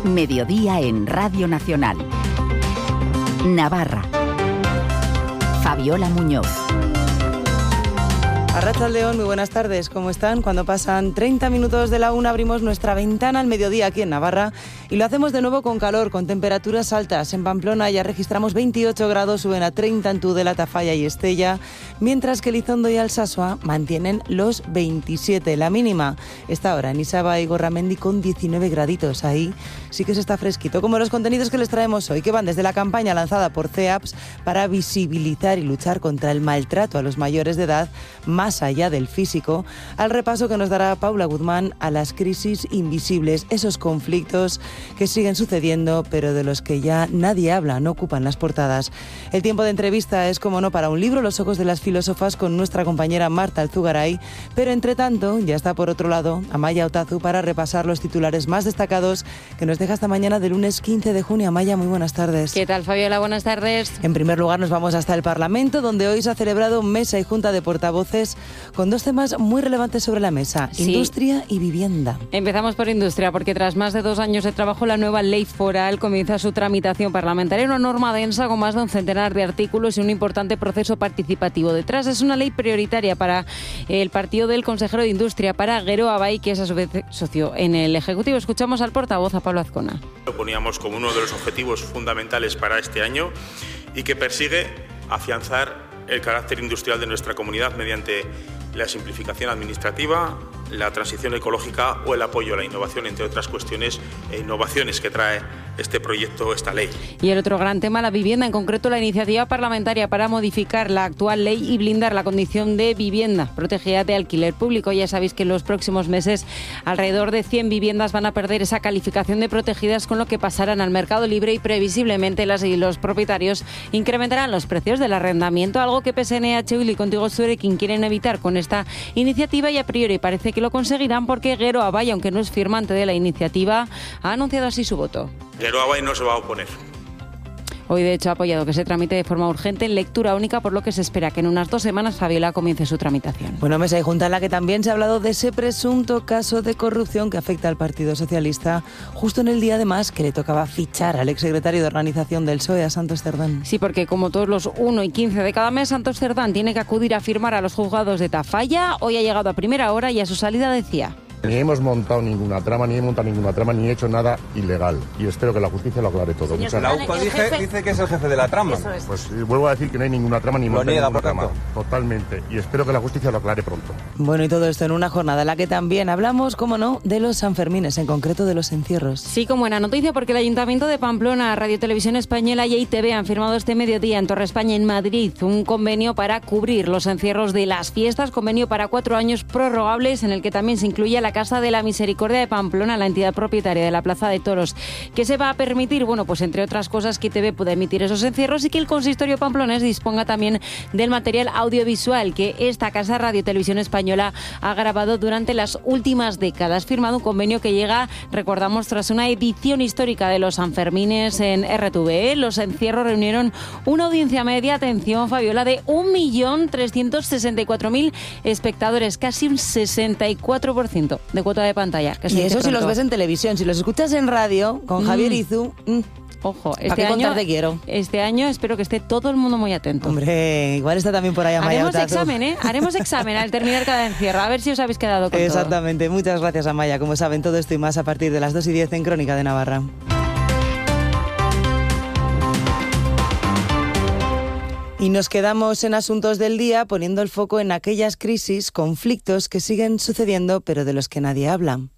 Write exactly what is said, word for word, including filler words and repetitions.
Mediodía en Radio Nacional. Navarra. Fabiola Muñoz. Arratsaldeon, muy buenas tardes, ¿cómo están? Cuando pasan treinta minutos de la una abrimos nuestra ventana al mediodía aquí en Navarra y lo hacemos de nuevo con calor, con temperaturas altas. En Pamplona ya registramos veintiocho grados, suben a treinta en Tudela, Tafalla y Estella, mientras que Elizondo y Alsasua mantienen los veintisiete. La mínima está ahora en Isaba y Gorramendi con diecinueve graditos. Ahí sí que se está fresquito, como los contenidos que les traemos hoy, que van desde la campaña lanzada por C E A P S para visibilizar y luchar contra el maltrato a los mayores de edad, más más allá del físico, al repaso que nos dará Paula Guzmán a las crisis invisibles, esos conflictos que siguen sucediendo, pero de los que ya nadie habla, no ocupan las portadas. El tiempo de entrevista es, como no, para un libro, Los ojos de las filósofas, con nuestra compañera Marta Alzugaray, pero entre tanto, ya está por otro lado Amaya Otazu para repasar los titulares más destacados que nos deja esta mañana de lunes quince de junio. Amaya, muy buenas tardes. ¿Qué tal, Fabiola? Buenas tardes. En primer lugar, nos vamos hasta el Parlamento, donde hoy se ha celebrado mesa y junta de portavoces con dos temas muy relevantes sobre la mesa, sí. Industria y vivienda. Empezamos por industria, porque tras más de dos años de trabajo, la nueva ley foral comienza su tramitación parlamentaria. Una norma densa con más de un centenar de artículos y un importante proceso participativo detrás. Es una ley prioritaria para el partido del consejero de Industria, para Gero Abay, que es a su vez socio en el Ejecutivo. Escuchamos al portavoz, a Pablo Azcona. Lo poníamos como uno de los objetivos fundamentales para este año y que persigue afianzar el carácter industrial de nuestra comunidad mediante la simplificación administrativa, la transición ecológica o el apoyo a la innovación, entre otras cuestiones e innovaciones que trae este proyecto, esta ley. Y el otro gran tema, la vivienda, en concreto la iniciativa parlamentaria para modificar la actual ley y blindar la condición de vivienda protegida de alquiler público. Ya sabéis que en los próximos meses alrededor de cien viviendas van a perder esa calificación de protegidas, con lo que pasarán al mercado libre y previsiblemente las y los propietarios incrementarán los precios del arrendamiento, algo que P S N, H Bildu y Contigo Zurekin quieren evitar con esta iniciativa, y a priori parece que lo conseguirán, porque Gero Abay, aunque no es firmante de la iniciativa, ha anunciado así su voto. Gero Abay no se va a oponer. Hoy, de hecho, ha apoyado que se tramite de forma urgente en lectura única, por lo que se espera que en unas dos semanas, Fabiola, comience su tramitación. Bueno, mesa y junta en la que también se ha hablado de ese presunto caso de corrupción que afecta al Partido Socialista, justo en el día, además, que le tocaba fichar al exsecretario de Organización del P S O E, a Santos Cerdán. Sí, porque como todos los uno y quince de cada mes, Santos Cerdán tiene que acudir a firmar a los juzgados de Tafalla. Hoy ha llegado a primera hora y a su salida decía: ni hemos montado ninguna trama, ni he montado ninguna trama, ni he hecho nada ilegal. Y espero que la justicia lo aclare todo. Muchas la U C O dice, dice que es el jefe de la trama. Es. Pues eh, vuelvo a decir que no hay ninguna trama, ni monta ninguna trama. Totalmente. Y espero que la justicia lo aclare pronto. Bueno, y todo esto en una jornada en la que también hablamos, como no, de los Sanfermines, en concreto de los encierros. Sí, con buena noticia, porque el Ayuntamiento de Pamplona, Radio Televisión Española y E I T V han firmado este mediodía en Torre España, en Madrid, un convenio para cubrir los encierros de las fiestas, convenio para cuatro años prorrogables, en el que también se incluye la Casa de la Misericordia de Pamplona, la entidad propietaria de la Plaza de Toros, que se va a permitir, bueno, pues entre otras cosas, que I T V pueda emitir esos encierros y que el consistorio pamplonés disponga también del material audiovisual que esta casa, Radio Televisión Española, ha grabado durante las últimas décadas. Firmado un convenio que llega, recordamos, tras una edición histórica de los Sanfermines en R T V E. Los encierros reunieron una audiencia media, atención, Fabiola, de un millón trescientos sesenta y cuatro mil espectadores, casi un sesenta y cuatro por ciento de cuota de pantalla. Que y eso si los ves en televisión, si los escuchas en radio con mm. Javier Izu, mm, ojo, este año, quiero? este año espero que esté todo el mundo muy atento. Hombre, igual está también por ahí Amaya Haremos Otazu. examen, ¿eh? Haremos examen al terminar cada encierro, a ver si os habéis quedado con Exactamente, todo. Muchas gracias, Amaya. Como saben, todo esto y más a partir de las dos y diez en Crónica de Navarra. Y nos quedamos en asuntos del día, poniendo el foco en aquellas crisis, conflictos que siguen sucediendo, pero de los que nadie habla.